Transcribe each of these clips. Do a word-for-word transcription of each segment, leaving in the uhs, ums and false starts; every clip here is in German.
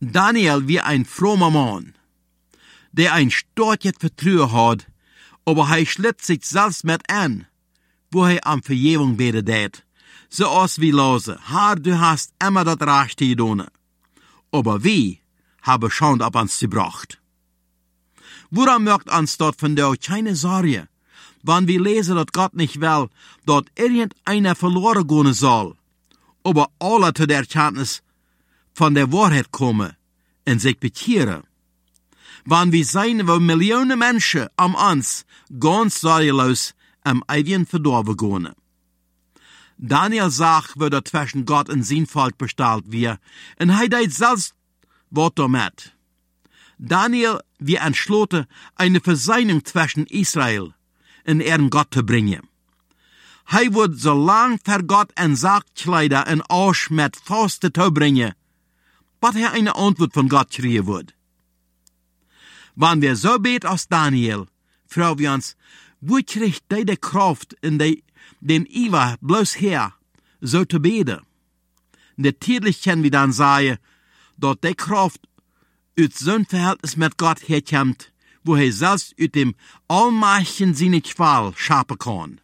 Daniel wie ein frommer Mann, der ein stortjes Vertrauen hat, aber er schlitt sich selbst mit an, wo er am Vergebung beten deed, so als wie lose, Herr, du hast immer das Recht getan, aber wie haben Schande ab uns gebracht. Woran merkt uns dort von der keine Sorge, wenn wir lesen, dass Gott nicht will, dass irgendeiner verloren gehen soll, aber alle zu der Erkenntnis von der Wahrheit kommen und sich bekehren. Wenn wir sehen, wo Millionen Menschen am uns ganz sorgelos am ewigen Verdorben gehen. Daniel sagt, wo der zwischen Gott und sein Volk bestellt wird, und er deed selbst was damit. Daniel wie entschlossen, eine Versöhnung zwischen Israel und ihren Gott zu bringen. Er wird so lang für Gott ein Sargkleider und Arsch mit Faste zu bringen, bis er eine Antwort von Gott kriegen wird. Wenn wir so beten als Daniel, fragen wir uns, wo kriegt die die Kraft in die, den Iwa bloß her, so zu beten? Natürlich können wir dann sagen, dass die Kraft aus zo'n Verhältnis mit Gott herkommt, wo er selbst aus dem Allmächtigen seine Qual schaffen kann.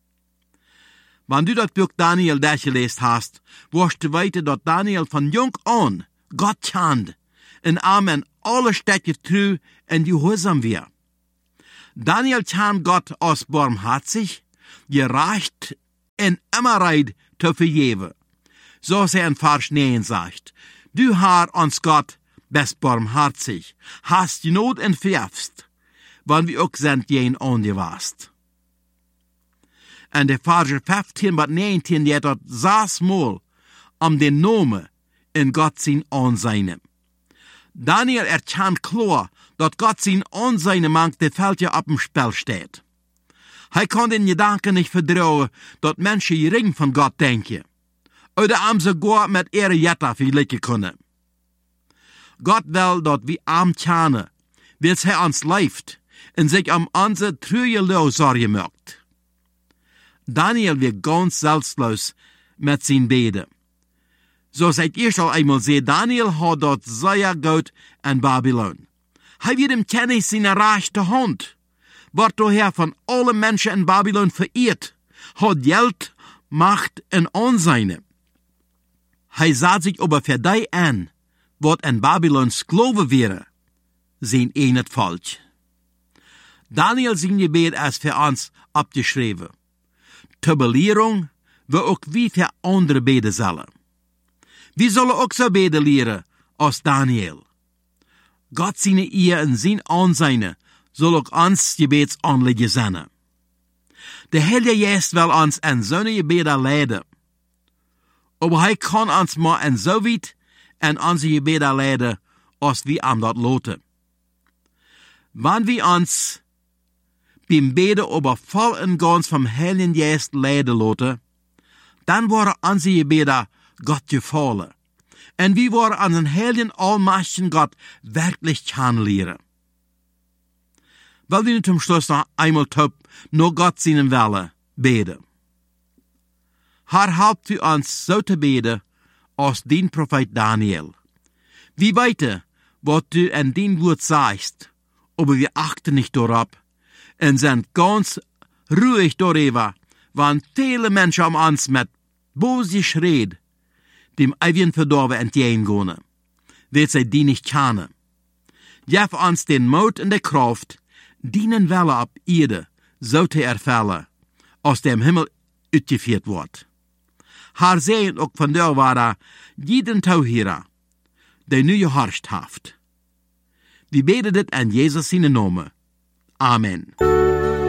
Wenn du das Buch Daniel durchgelesen hast, wirst du weiter, dass Daniel von jung an Gott kennt und Amen alle Städte treu und gehorsam wir. Daniel kennt Gott als barmherzig, gerecht und immer reit zu vergeben. So er in Vers neun sagt, du Herr, uns Gott, bist barmherzig, hast die Not und vergibst, wann wir auch sind jen angewasst. Und der Vers fünfzehn bis neunzehn, die hat dort sechsmal um den Namen in Gott sein Ansehen. Daniel erkennt klar, dass Gott sein Ansehen mangt, der Feld ja auf dem Spiel steht. Er kann den Gedanken nicht vertrauen, dass Menschen gering von Gott denken, oder am sogar mit ihrer Jetta vergleichen können. Gott will, dass wir arm kennen, weil er uns leift und sich um unsere treue Leute Sorge macht. Daniel wird ganz selbstlos mit seinen Beten. So seid ihr schon einmal sehen, Daniel hat dort sehr gut in Babylon. Er wird im Kenntnis seiner rechte Hand, wird daher von allen Menschen in Babylon verehrt, hat Geld, Macht und Ansehen. Er sah sich aber für die an, was in Babylon Sklave wäre, sind eh nicht falsch. Daniel sein Gebet ist für uns abgeschrieben. Tabellierung, wo auch wie für andere beten sollen. Wir sollen auch so beten lehren als Daniel. Gott seine Ehe und sein Ansehen soll auch uns Gebetsanliegen sein. Der Heilige Geist will uns in seine Gebete leiden. Aber er kann uns mal in so weit in unsere Gebete leiden, als wir am dort loten. Wenn wir uns beim Beten aber voll und ganz vom Heiligen Geist leiden loten, dann waren unsere Gebete Gott gefallen. Und wir waren an den Heiligen Allmächtigen Gott wirklich kennenlernen. Weil wir nicht zum Schluss noch einmal top, nur Gott seinen Wille beten. Herr, helpt für uns so zu beten, als den Prophet Daniel. Wir weiter, was du in den Wort sagst, aber wir achten nicht darauf und sind ganz ruhig darüber, wenn viele Menschen um uns mit böse Schreit dem ewigen Verdorben entgegengehen, weil sie die nicht kennen. Gib uns den Mut und die Kraft, dienen Welle ab Erde so zu erfüllen, aus dem Himmel uitgeführt wird. Haar sehen ook van der waar jeden Tauhierer, der nu gehorscht haft. Wir beten dit in Jesus seine Namen. Amen.